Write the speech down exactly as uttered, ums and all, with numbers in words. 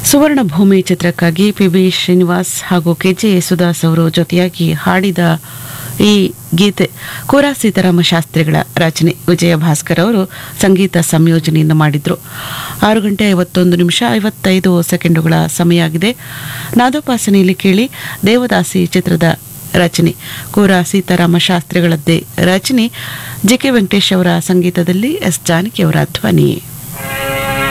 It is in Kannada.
ಸುವರ್ಣ ಭೂಮಿ ಚಿತ್ರಕ್ಕಾಗಿ ಪಿ ಬಿ ಶ್ರೀನಿವಾಸ್ ಹಾಗೂ ಕೆ ಜೆ ಯೇಸುದಾಸ್ ಅವರು ಜೊತೆಯಾಗಿ ಹಾಡಿದ ಈ ಗೀತೆ ಕೋರಾ ಸೀತಾರಾಮ ಶಾಸ್ತ್ರಿಗಳ ರಚನೆ. ವಿಜಯ ಭಾಸ್ಕರ್ ಅವರು ಸಂಗೀತ ಸಂಯೋಜನೆಯನ್ನು ಮಾಡಿದ್ರು. ಆರು ಗಂಟೆ ಐವತ್ತೊಂದು ನಿಮಿಷ ಐವತ್ತೈದು ಸೆಕೆಂಡುಗಳ ಸಮಯ ಆಗಿದೆ. ನಾದೋಪಾಸನೆಯಲ್ಲಿ ಕೇಳಿ ದೇವದಾಸಿ ಚಿತ್ರದ ರಚನೆ. ಕೋರಾ ಸೀತಾರಾಮ ಶಾಸ್ತ್ರಿಗಳದ್ದೇ ರಚನೆ. ಜೆ ಕೆ ವೆಂಕಟೇಶ್ ಅವರ ಸಂಗೀತದಲ್ಲಿ ಎಸ್ ಜಾನಕಿ ಅವರ ಧ್ವನಿ.